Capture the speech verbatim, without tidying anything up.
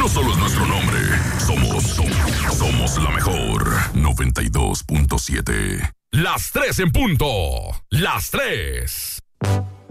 no solo es nuestro nombre, somos, somos, somos la mejor. noventa y dos punto siete. Las tres en punto. Las tres.